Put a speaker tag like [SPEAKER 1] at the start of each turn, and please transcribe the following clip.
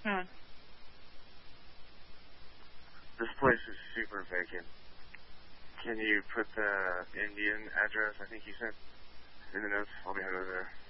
[SPEAKER 1] This place is super vacant. Can you put the Indian address, I think you sent, in the notes? I'll be headed over there.